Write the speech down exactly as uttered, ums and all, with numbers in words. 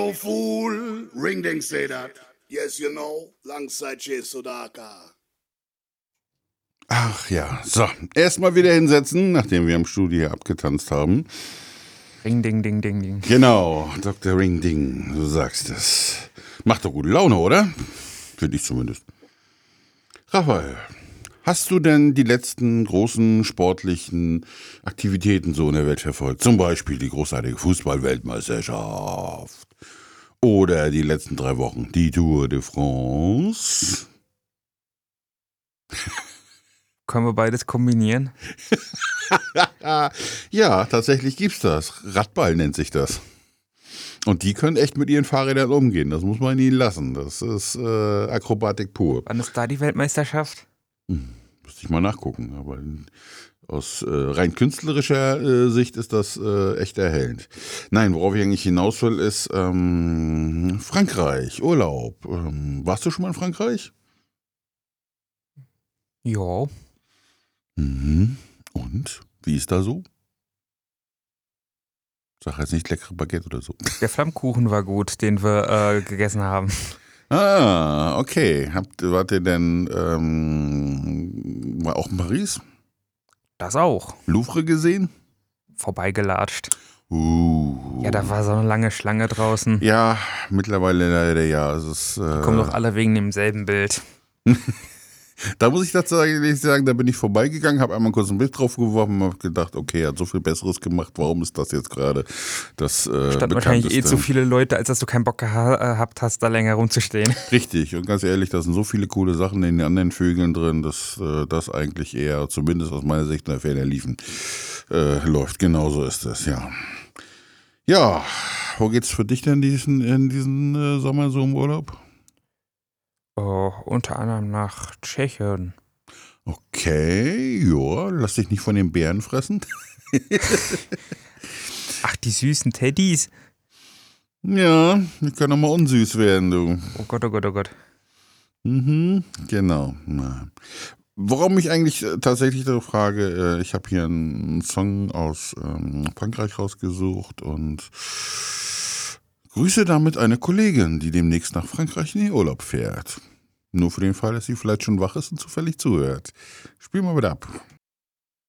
No fool, ring ding say that. Yes, you know, alongside Jay Sudaka. Ach ja, so. Erstmal wieder hinsetzen, nachdem wir im Studio hier abgetanzt haben. Ring, ding, ding, ding, ding. Genau, Doktor Ring Ding, du sagst es. Macht doch gute Laune, oder? Für dich zumindest. Raphael, hast du denn die letzten großen sportlichen Aktivitäten so in der Welt verfolgt? Zum Beispiel die großartige Fußball-Weltmeisterschaft. Oder die letzten drei Wochen, die Tour de France. Können wir beides kombinieren? Ja, tatsächlich gibt's das. Radball nennt sich das. Und die können echt mit ihren Fahrrädern umgehen. Das muss man ihnen lassen. Das ist äh, Akrobatik pur. Wann ist da die Weltmeisterschaft? Hm, müsste ich mal nachgucken. Aber aus äh, rein künstlerischer äh, Sicht ist das äh, echt erhellend. Nein, worauf ich eigentlich hinaus will, ist ähm, Frankreich, Urlaub. Ähm, warst du schon mal in Frankreich? Ja. Mhm. Und? Wie ist da so? Sag jetzt nicht leckere Baguette oder so. Der Flammkuchen war gut, den wir äh, gegessen haben. Ah, okay. Habt, wart ihr denn ähm, war auch in Paris? Das auch. Louvre gesehen? Vorbeigelatscht. Uh. Ja, da war so eine lange Schlange draußen. Ja, mittlerweile leider ja. Es ist, äh, Kommen doch alle wegen demselben Bild. Da muss ich tatsächlich sagen, da bin ich vorbeigegangen, habe einmal kurz ein Bild drauf geworfen und habe gedacht, okay, er hat so viel Besseres gemacht, warum ist das jetzt gerade das äh, Stand wahrscheinlich eh bekannteste? zu viele Leute, als dass du keinen Bock gehabt hast, da länger rumzustehen. Richtig, und ganz ehrlich, da sind so viele coole Sachen in den anderen Vögeln drin, dass äh, das eigentlich eher, zumindest aus meiner Sicht, nach Ferner liefen, äh, läuft. Genauso ist es, ja. Ja, wo geht's für dich denn diesen, in diesen äh, Sommer so im Urlaub? Oh, unter anderem nach Tschechien. Okay, ja, lass dich nicht von den Bären fressen. Ach, die süßen Teddys. Ja, die können auch mal unsüß werden, du. Oh Gott, oh Gott, oh Gott. Mhm, genau. Na. Worauf mich eigentlich äh, tatsächlich darauf frage, äh, ich habe hier einen Song aus ähm, Frankreich rausgesucht und grüße damit eine Kollegin, die demnächst nach Frankreich in den Urlaub fährt. Nur für den Fall, dass sie vielleicht schon wach ist und zufällig zuhört. Spiel mal wieder ab.